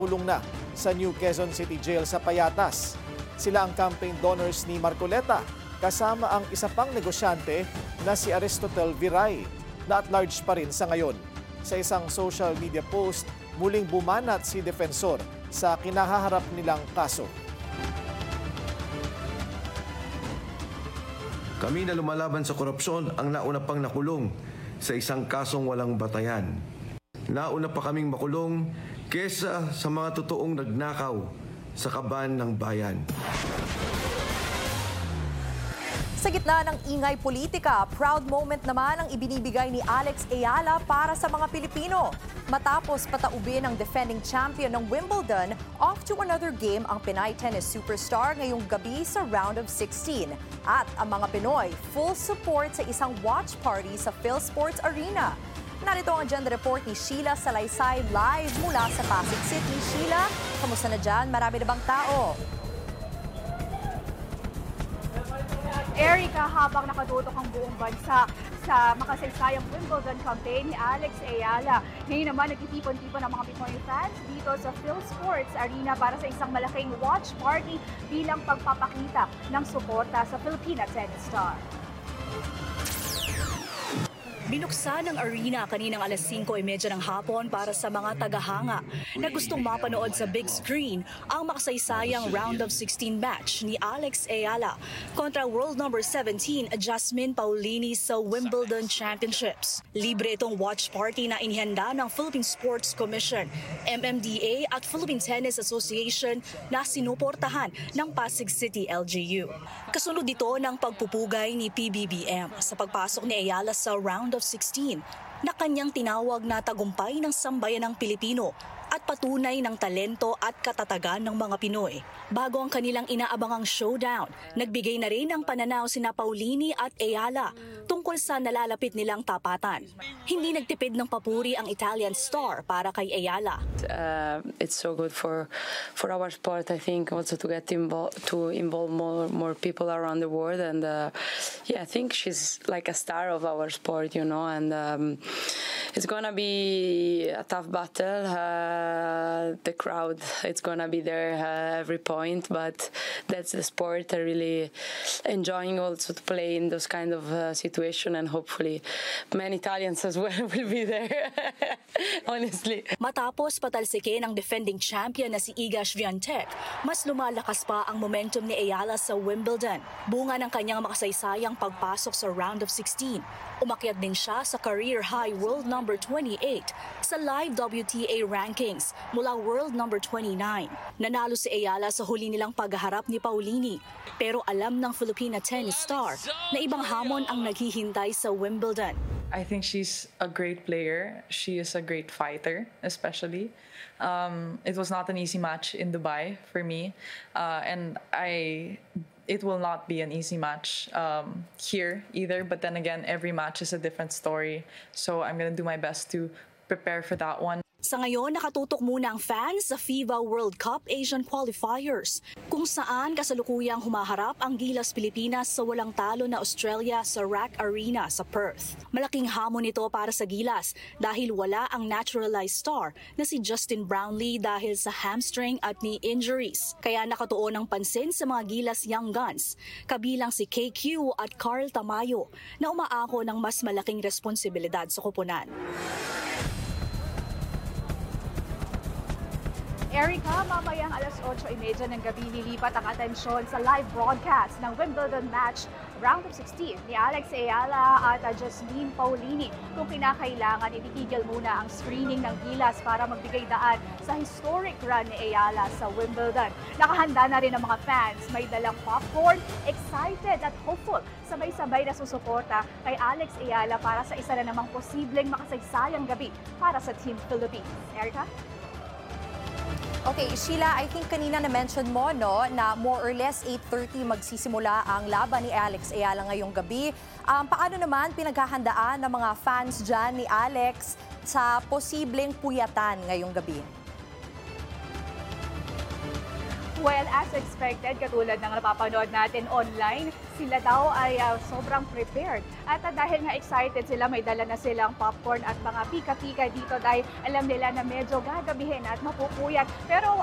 Kulong na sa New Quezon City Jail sa Payatas. Sila ang campaign donors ni Marcoleta, kasama ang isa pang negosyante na si Aristotel Viray, na at large pa rin sa ngayon. Sa isang social media post, muling bumanat si Defensor sa kinahaharap nilang kaso. Kami na lumalaban sa korupsyon ang nauna pang nakulong sa isang kasong walang batayan. Nauna pa kaming makulong kesa sa mga totoong nagnakaw sa kaban ng bayan. Sa gitna ng ingay politika, proud moment naman ang ibinibigay ni Alex Ayala para sa mga Pilipino. Matapos pataubin ang defending champion ng Wimbledon, off to another game ang Pinay tennis superstar ngayong gabi sa round of 16. At ang mga Pinoy, full support sa isang watch party sa PhilSports Arena. Narito ang agenda report ni Sheila Salaysay live mula sa Pasig City. Sheila, kamusta na dyan? Marami na bang tao? Erica, habang nakatutok ang buong bansa sa makasaysayang Wimbledon campaign ni Alex Ayala. Ngayon naman nagtitipon-tipon ang mga Pinoy fans dito sa PhilSports Arena para sa isang malaking watch party bilang pagpapakita ng suporta sa Filipina tennis star. Binuksan ang arena kaninang alas 5:30 ng hapon para sa mga tagahanga na gustong mapanood sa big screen ang makasaysayang round of 16 match ni Alex Ayala kontra world number 17 Jasmine Paulini sa Wimbledon Championships. Libre itong watch party na inihanda ng Philippine Sports Commission, MMDA at Philippine Tennis Association na sinuportahan ng Pasig City LGU. Kasunod dito ng pagpupugay ni PBBM sa pagpasok ni Ayala sa round of 16 na kanyang tinawag na tagumpay ng sambayanang Pilipino at patunay ng talento at katatagan ng mga Pinoy. Bago ang kanilang inaabangang showdown, nagbigay na rin ng pananaw sina Paulini at Ayala tungkol sa nalalapit nilang tapatan. Hindi nagtipid ng papuri ang Italian star para kay Ayala. It's so good for our sport, I think, also to get involve more people around the world, and I think she's like a star of our sport, you know, and it's gonna be a tough battle. The crowd, it's gonna be there every point, but that's the sport. I really enjoying also to play in those kind of situation, and hopefully many Italians as well will be there. Honestly. Matapos patalsikin ang defending champion na si Iga Swiatek, mas lumalakas pa ang momentum ni Ayala sa Wimbledon. Bunga ng kanyang makasaysayang pagpasok sa round of 16. Umakyat din siya sa career high world number 28 sa live WTA rankings mula world number 29. Nanalo si Ayala sa huli nilang pagharap ni Paulini, pero alam ng Filipina tennis star na ibang hamon ang naghihintay sa Wimbledon. I think she's a great player. She is a great fighter, especially. It was not an easy match in Dubai for me, and it will not be an easy match here either. But then again, every match is a different story. So I'm going to do my best to prepare for that one. Sa ngayon, nakatutok muna ang fans sa FIBA World Cup Asian Qualifiers, kung saan kasalukuyang humaharap ang Gilas Pilipinas sa walang talo na Australia sa RAC Arena sa Perth. Malaking hamon ito para sa Gilas dahil wala ang naturalized star na si Justin Brownlee dahil sa hamstring at knee injuries. Kaya nakatuon ang pansin sa mga Gilas Young Guns, kabilang si KQ at Carl Tamayo na umaako ng mas malaking responsibilidad sa koponan. Erica, mamayang alas 8:30 ng gabi nilipat ang atensyon sa live broadcast ng Wimbledon match round of 16 ni Alex Ayala at Jasmine Paulini. Kung kinakailangan, itigil muna ang screening ng Gilas para magbigay daan sa historic run ni Ayala sa Wimbledon. Nakahanda na rin ang mga fans, may dalang popcorn, excited at hopeful, sabay-sabay na susuporta kay Alex Ayala para sa isa na namang posibleng makasaysayang gabi para sa Team Philippines. Erica? Okay, Sheila, I think kanina na-mention mo no, na more or less 8:30 magsisimula ang laban ni Alex Ayala ngayong gabi. Paano naman pinaghahandaan ng mga fans dyan ni Alex sa posibleng puyatan ngayong gabi? Well, as expected, katulad ng napapanood natin online, sila daw ay sobrang prepared. At dahil nga excited sila, may dala na silang popcorn at mga pika-pika dito dahil alam nila na medyo gagabihin at mapupuyat. Pero